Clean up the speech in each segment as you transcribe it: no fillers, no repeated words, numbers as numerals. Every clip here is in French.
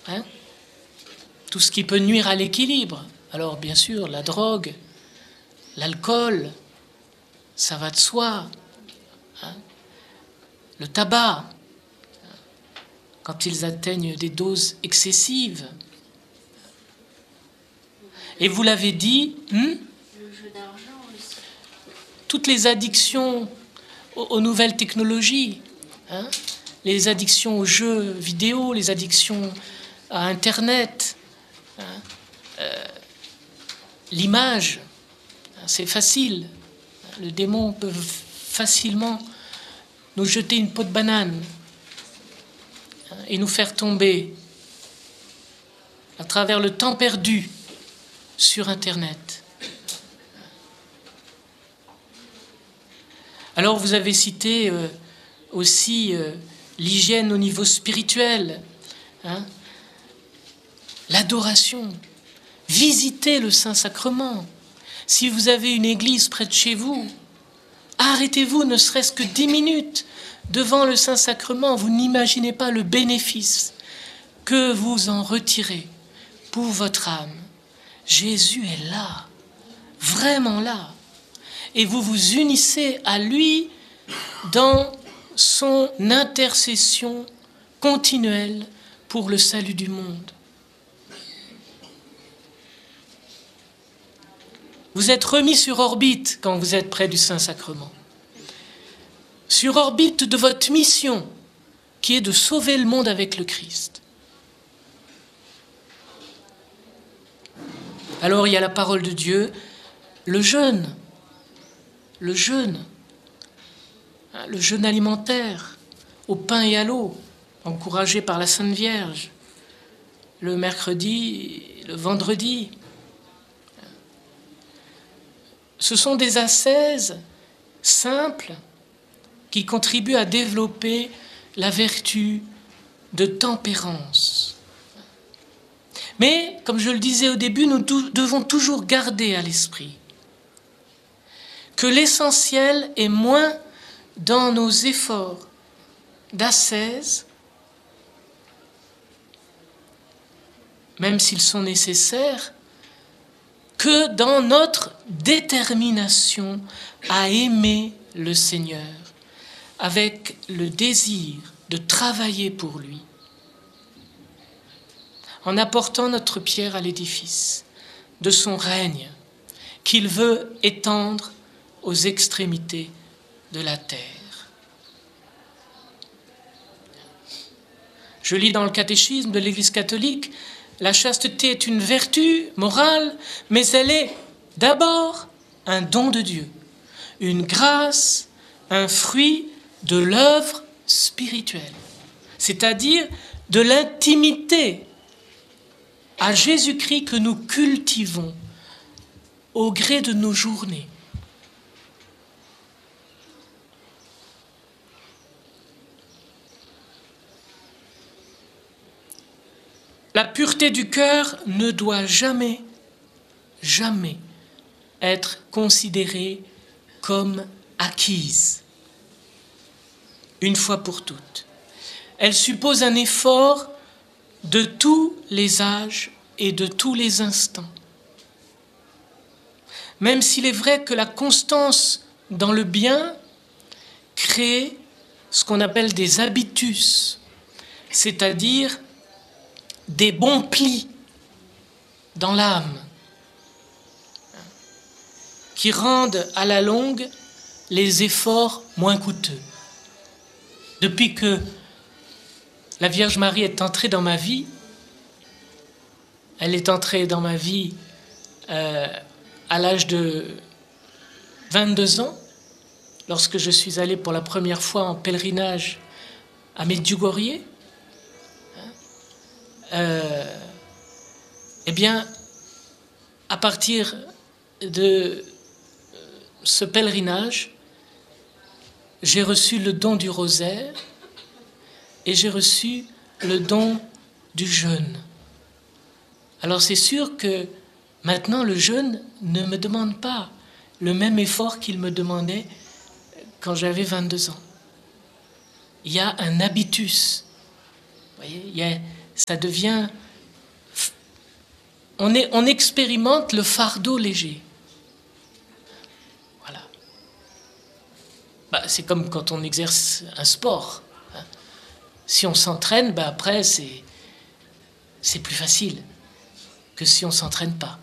hein, tout ce qui peut nuire à l'équilibre. Alors bien sûr, la drogue, l'alcool, ça va de soi, hein, le tabac, quand ils atteignent des doses excessives. Et vous l'avez dit, le jeu d'argent aussi. Toutes les addictions aux nouvelles technologies, hein, les addictions aux jeux vidéo, les addictions à Internet, hein, l'image, hein, c'est facile. Le démon peut facilement nous jeter une peau de banane, hein, et nous faire tomber à travers le temps perdu sur Internet. Alors vous avez cité aussi l'hygiène au niveau spirituel, hein, l'adoration, visitez le Saint-Sacrement. Si vous avez une église près de chez vous, arrêtez-vous ne serait-ce que 10 minutes devant le Saint-Sacrement. Vous n'imaginez pas le bénéfice que vous en retirez pour votre âme. Jésus est là, vraiment là. Et vous vous unissez à lui dans son intercession continuelle pour le salut du monde. Vous êtes remis sur orbite quand vous êtes près du Saint-Sacrement. Sur orbite de votre mission, qui est de sauver le monde avec le Christ. Alors il y a la parole de Dieu, le jeûne alimentaire, au pain et à l'eau, encouragé par la Sainte Vierge, le mercredi, le vendredi. Ce sont des ascèses simples qui contribuent à développer la vertu de tempérance. Mais, comme je le disais au début, nous devons toujours garder à l'esprit que l'essentiel est moins dans nos efforts d'ascèse, même s'ils sont nécessaires, que dans notre détermination à aimer le Seigneur, avec le désir de travailler pour lui, en apportant notre pierre à l'édifice de son règne qu'il veut étendre aux extrémités de la terre. Je lis dans le catéchisme de l'Église catholique, la chasteté est une vertu morale, mais elle est d'abord un don de Dieu, une grâce, un fruit de l'œuvre spirituelle, c'est-à-dire de l'intimité à Jésus-Christ que nous cultivons au gré de nos journées. La pureté du cœur ne doit jamais être considérée comme acquise, une fois pour toutes. Elle suppose un effort de tous les âges et de tous les instants. Même s'il est vrai que la constance dans le bien crée ce qu'on appelle des habitus, c'est-à-dire des bons plis dans l'âme qui rendent à la longue les efforts moins coûteux. Depuis que la Vierge Marie est entrée dans ma vie, elle est entrée dans ma vie à l'âge de 22 ans, lorsque je suis allé pour la première fois en pèlerinage à Medjugorje. Eh bien, à partir de ce pèlerinage, j'ai reçu le don du rosaire et j'ai reçu le don du jeûne. Alors c'est sûr que maintenant le jeûne ne me demande pas le même effort qu'il me demandait quand j'avais 22 ans. Il y a un habitus. Vous voyez, ça devient... On expérimente le fardeau léger. Voilà. C'est comme quand on exerce un sport. Si on s'entraîne, après, c'est plus facile que si on ne s'entraîne pas.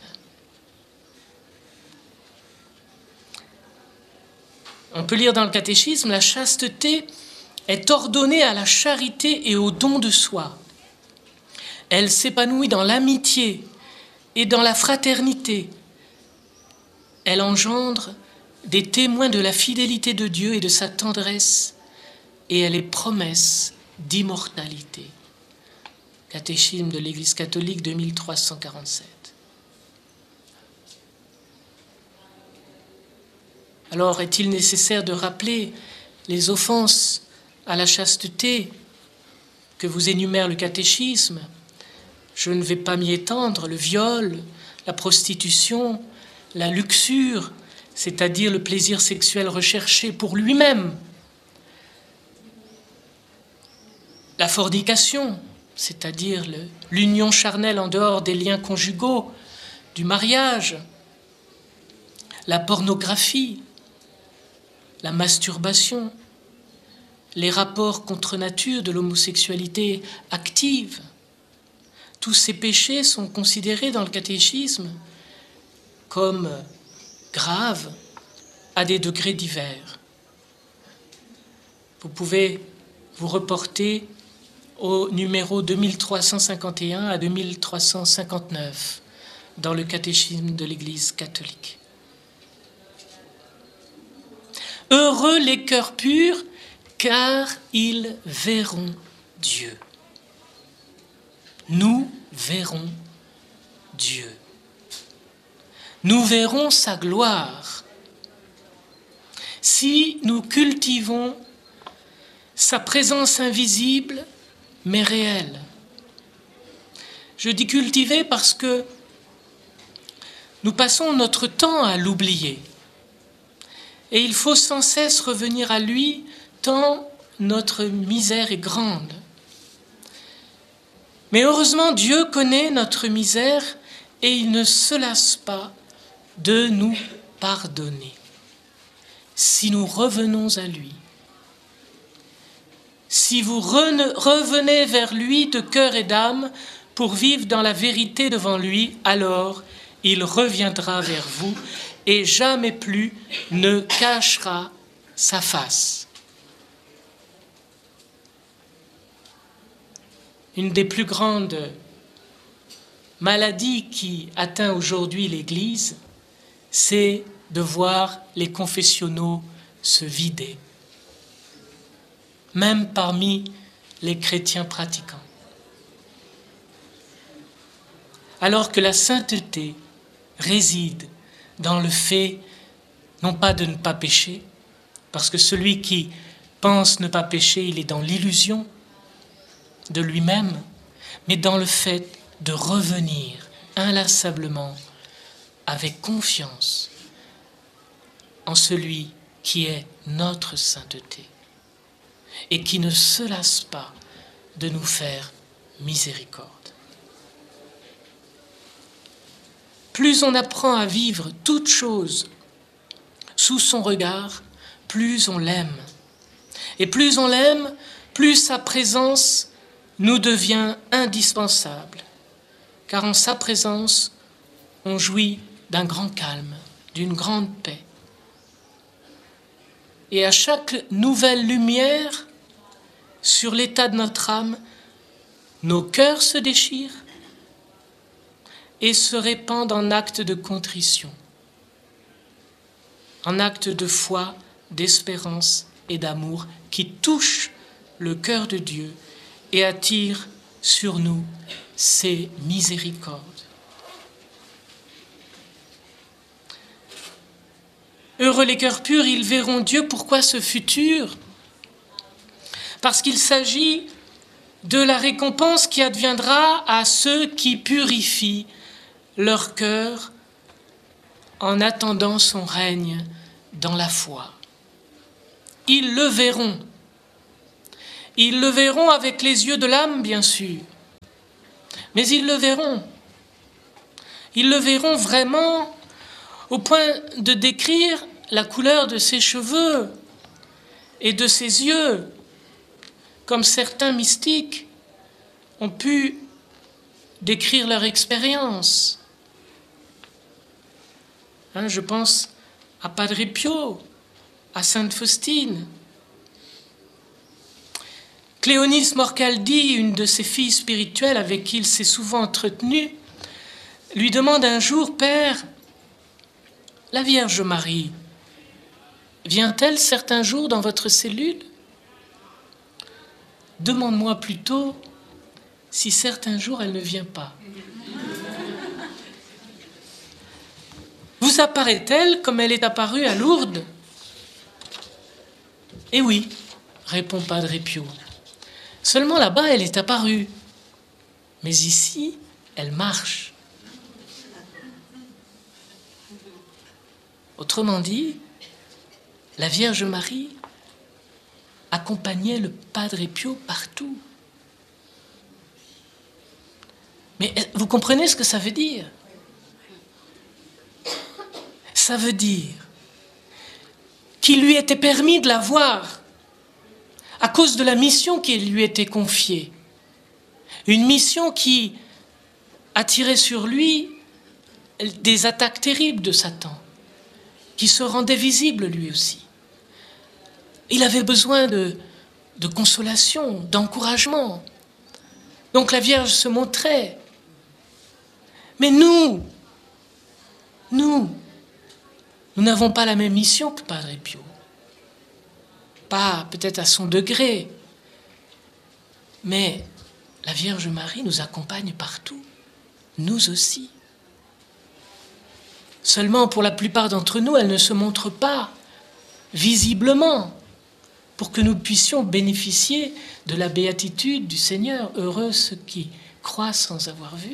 On peut lire dans le catéchisme, la chasteté est ordonnée à la charité et au don de soi. Elle s'épanouit dans l'amitié et dans la fraternité. Elle engendre des témoins de la fidélité de Dieu et de sa tendresse, et elle est promesse d'immortalité. Catéchisme de l'Église catholique 2347. Alors, est-il nécessaire de rappeler les offenses à la chasteté que vous énumère le catéchisme? Je ne vais pas m'y étendre. Le viol, la prostitution, la luxure, c'est-à-dire le plaisir sexuel recherché pour lui-même, la fornication, c'est-à-dire l'union charnelle en dehors des liens conjugaux, du mariage, la pornographie, la masturbation, les rapports contre nature de l'homosexualité active. Tous ces péchés sont considérés dans le catéchisme comme graves à des degrés divers. Vous pouvez vous reporter au numéro 2351 à 2359 dans le catéchisme de l'Église catholique. Heureux les cœurs purs, car ils verront Dieu. Nous verrons Dieu. Nous verrons sa gloire. Si nous cultivons sa présence invisible, mais réelle. Je dis cultiver parce que nous passons notre temps à l'oublier. Et il faut sans cesse revenir à lui, tant notre misère est grande. Mais heureusement, Dieu connaît notre misère et il ne se lasse pas de nous pardonner. Si nous revenons à lui, si vous revenez vers lui de cœur et d'âme pour vivre dans la vérité devant lui, alors il reviendra vers vous et jamais plus ne cachera sa face. Une des plus grandes maladies qui atteint aujourd'hui l'Église, c'est de voir les confessionnaux se vider, même parmi les chrétiens pratiquants. Alors que la sainteté réside dans le fait, non pas de ne pas pécher, parce que celui qui pense ne pas pécher, il est dans l'illusion de lui-même, mais dans le fait de revenir inlassablement, avec confiance, en celui qui est notre sainteté et qui ne se lasse pas de nous faire miséricorde. Plus on apprend à vivre toute chose sous son regard, plus on l'aime. Et plus on l'aime, plus sa présence nous devient indispensable. Car en sa présence, on jouit d'un grand calme, d'une grande paix. Et à chaque nouvelle lumière sur l'état de notre âme, nos cœurs se déchirent et se répandent en actes de contrition, en actes de foi, d'espérance et d'amour qui touchent le cœur de Dieu et attirent sur nous ses miséricordes. Heureux les cœurs purs, ils verront Dieu. Pourquoi ce futur? Parce qu'il s'agit de la récompense qui adviendra à ceux qui purifient leur cœur en attendant son règne dans la foi. Ils le verront. Ils le verront avec les yeux de l'âme, bien sûr, Mais ils le verront. Ils le verront vraiment au point de décrire la couleur de ses cheveux et de ses yeux, comme certains mystiques ont pu décrire leur expérience. Je pense à Padre Pio, à Sainte Faustine. Cléonice Morcaldi, une de ses filles spirituelles avec qui il s'est souvent entretenu, lui demande un jour: « Père, la Vierge Marie, vient-elle certains jours dans votre cellule ? Demande-moi plutôt si certains jours elle ne vient pas. Vous apparaît-elle comme elle est apparue à Lourdes ? » « Eh oui, répond Padre Pio. Seulement là-bas, elle est apparue. Mais ici, elle marche. Autrement dit, la Vierge Marie accompagnait le Padre Pio partout. Mais vous comprenez ce que ça veut dire ? Ça veut dire qu'il lui était permis de la voir à cause de la mission qui lui était confiée. Une mission qui attirait sur lui des attaques terribles de Satan, qui se rendait visible lui aussi. Il avait besoin de consolation, d'encouragement. Donc la Vierge se montrait. Mais nous n'avons pas la même mission que Padre Pio. Pas peut-être à son degré, mais la Vierge Marie nous accompagne partout, nous aussi. Seulement, pour la plupart d'entre nous, elle ne se montre pas visiblement pour que nous puissions bénéficier de la béatitude du Seigneur. Heureux ceux qui croient sans avoir vu.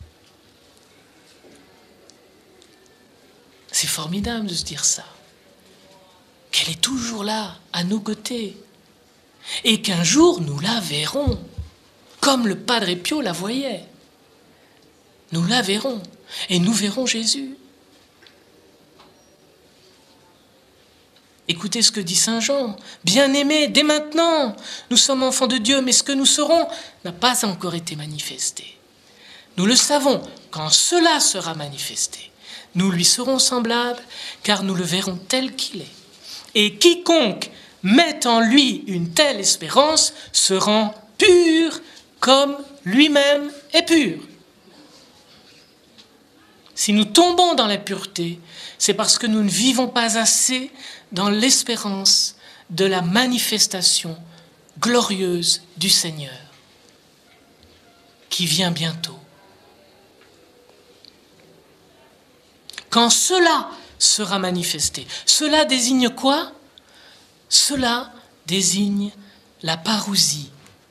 C'est formidable de se dire ça, qu'elle est toujours là, à nos côtés, et qu'un jour nous la verrons, comme le Padre Pio la voyait. Nous la verrons, et nous verrons Jésus. Écoutez ce que dit Saint Jean. « Bien-aimés, dès maintenant, nous sommes enfants de Dieu, mais ce que nous serons n'a pas encore été manifesté. Nous le savons, quand cela sera manifesté, nous lui serons semblables, car nous le verrons tel qu'il est. Et quiconque met en lui une telle espérance se rend pur comme lui-même est pur. » Si nous tombons dans la pureté, c'est parce que nous ne vivons pas assez dans l'espérance de la manifestation glorieuse du Seigneur, qui vient bientôt. Quand cela sera manifesté, cela désigne quoi ? Cela désigne la parousie,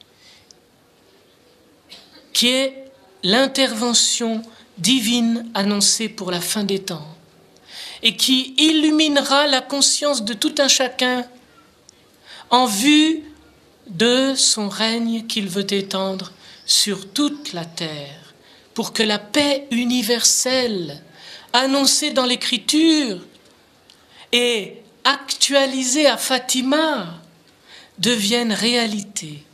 qui est l'intervention divine annoncée pour la fin des temps et qui illuminera la conscience de tout un chacun en vue de son règne qu'il veut étendre sur toute la terre, pour que la paix universelle annoncée dans l'Écriture et actualisée à Fatima devienne réalité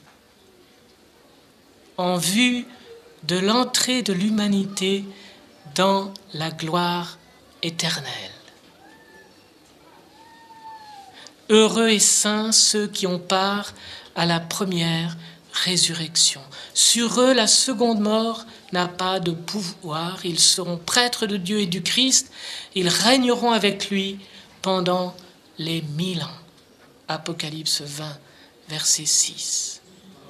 en vue de l'entrée de l'humanité dans la gloire éternelle. Heureux et saints ceux qui ont part à la première résurrection. Sur eux, la seconde mort n'a pas de pouvoir. Ils seront prêtres de Dieu et du Christ. Ils régneront avec lui pendant les 1000 ans. Apocalypse 20, verset 6.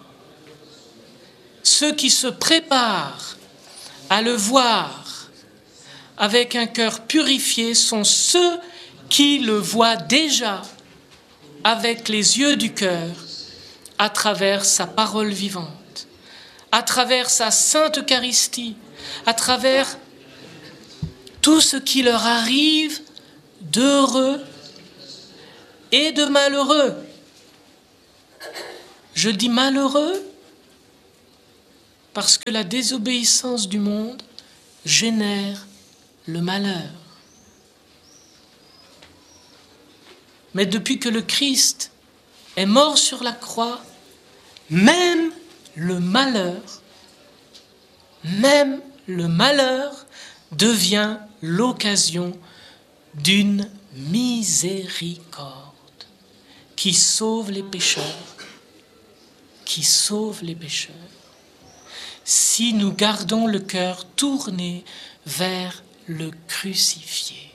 Ceux qui se préparent à le voir avec un cœur purifié sont ceux qui le voient déjà avec les yeux du cœur, à travers sa parole vivante, à travers sa sainte Eucharistie, à travers tout ce qui leur arrive d'heureux et de malheureux. Je dis malheureux parce que la désobéissance du monde génère le malheur. Mais depuis que le Christ est mort sur la croix, même le malheur devient l'occasion d'une miséricorde qui sauve les pécheurs, si nous gardons le cœur tourné vers le crucifié.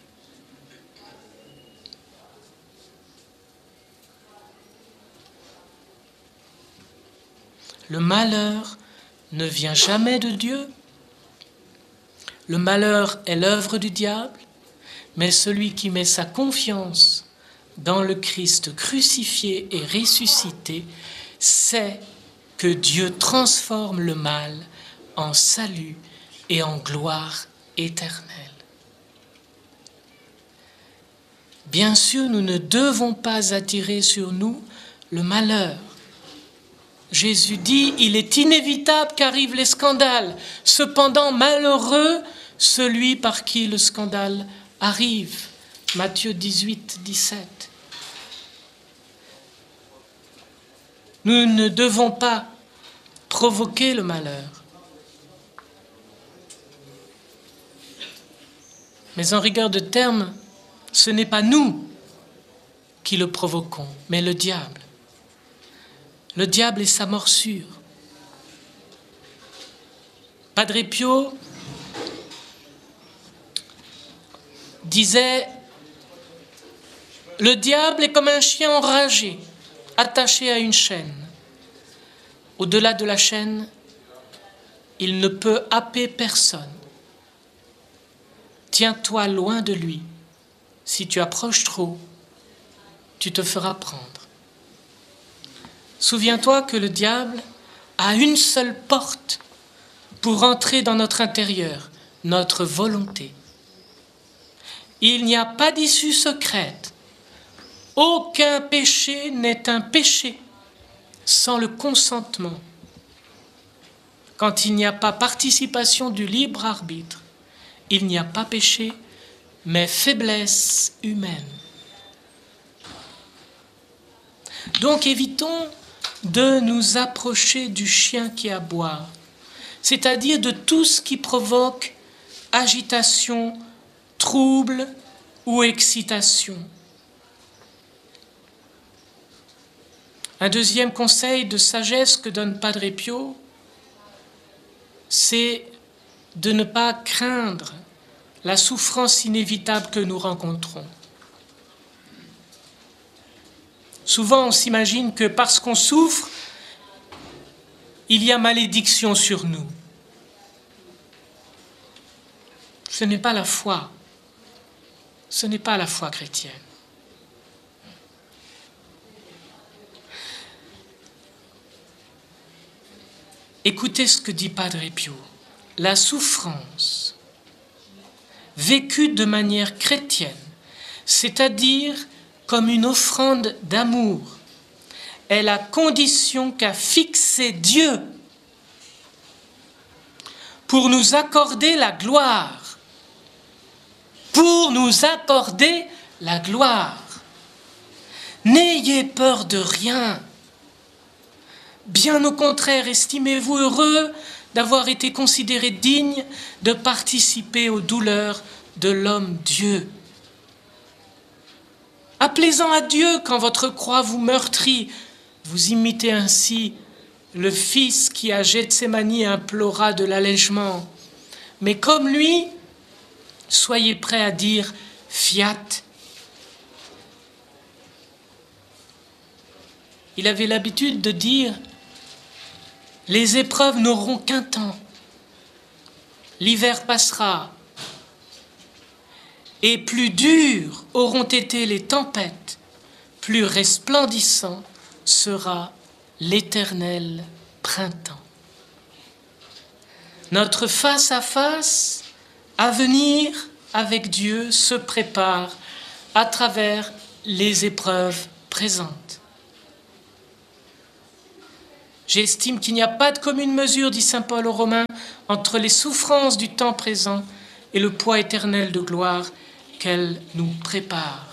Le malheur ne vient jamais de Dieu. Le malheur est l'œuvre du diable, mais celui qui met sa confiance dans le Christ crucifié et ressuscité sait que Dieu transforme le mal en salut et en gloire éternelle. Bien sûr, nous ne devons pas attirer sur nous le malheur. Jésus dit, il est inévitable qu'arrivent les scandales. Cependant, malheureux celui par qui le scandale arrive. Matthieu 18, 17. Nous ne devons pas provoquer le malheur. Mais en rigueur de terme, ce n'est pas nous qui le provoquons, mais le diable. Le diable et sa morsure. Padre Pio disait, le diable est comme un chien enragé, attaché à une chaîne. Au-delà de la chaîne, il ne peut happer personne. Tiens-toi loin de lui. Si tu approches trop, tu te feras prendre. Souviens-toi que le diable a une seule porte pour entrer dans notre intérieur, notre volonté. Il n'y a pas d'issue secrète. Aucun péché n'est un péché sans le consentement. Quand il n'y a pas participation du libre arbitre, il n'y a pas péché, mais faiblesse humaine. Donc évitons de nous approcher du chien qui aboie, c'est-à-dire de tout ce qui provoque agitation, trouble ou excitation. Un deuxième conseil de sagesse que donne Padre Pio, c'est de ne pas craindre la souffrance inévitable que nous rencontrons. Souvent, on s'imagine que parce qu'on souffre, il y a malédiction sur nous. Ce n'est pas la foi. Ce n'est pas la foi chrétienne. Écoutez ce que dit Padre Pio. La souffrance vécue de manière chrétienne, c'est-à-dire comme une offrande d'amour, est la condition qu'a fixée Dieu pour nous accorder la gloire. Pour nous accorder la gloire. N'ayez peur de rien. Bien au contraire, estimez-vous heureux d'avoir été considéré digne de participer aux douleurs de l'homme-dieu. Appelez-en à Dieu quand votre croix vous meurtrit. Vous imitez ainsi le Fils qui à Gethsémani implora de l'allègement. Mais comme lui, soyez prêts à dire « fiat ». Il avait l'habitude de dire « les épreuves n'auront qu'un temps, l'hiver passera, et plus dures auront été les tempêtes, plus resplendissant sera l'éternel printemps. » Notre face-à-face à venir avec Dieu se prépare à travers les épreuves présentes. J'estime qu'il n'y a pas de commune mesure, dit saint Paul aux Romains, entre les souffrances du temps présent et le poids éternel de gloire qu'elle nous prépare.